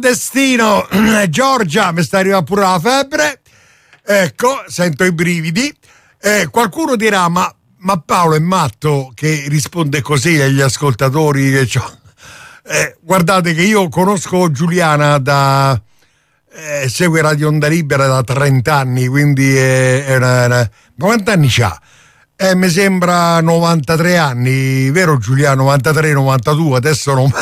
Destino, Giorgia, mi sta arrivando pure la febbre, ecco, sento i brividi. Qualcuno dirà, ma Paolo è matto che risponde così agli ascoltatori che guardate che io conosco Giuliana segue Radio Onda Libera da 30 anni, quindi ma quanti anni c'ha? Mi sembra 93 anni, vero Giuliana? 93, 92, adesso non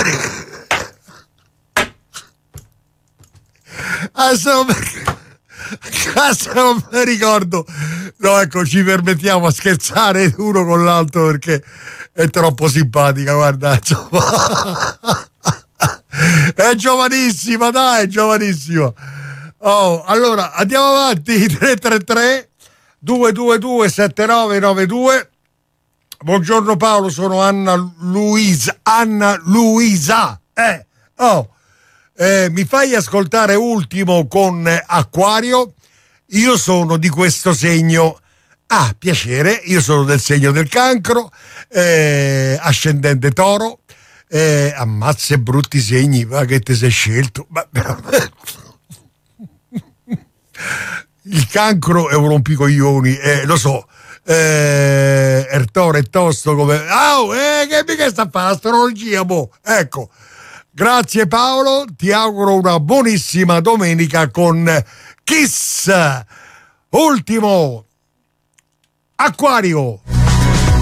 non mi ricordo. No, ecco, ci permettiamo a scherzare uno con l'altro perché è troppo simpatica, guarda, insomma. È giovanissima, dai, è giovanissima. Oh, allora andiamo avanti. 333 222 7992. Buongiorno Paolo, sono Anna Luisa. Mi fai ascoltare Ultimo con Acquario? Io sono di questo segno. Ah, piacere, io sono del segno del Cancro, ascendente Toro. Ammazza brutti segni, va che ti sei scelto. Ma il Cancro è un rompicoglioni, lo so. Il Toro è tosto come che mica sta a fare l'astrologia, boh. Ecco, grazie Paolo, ti auguro una buonissima domenica con Kiss. Ultimo Acquario.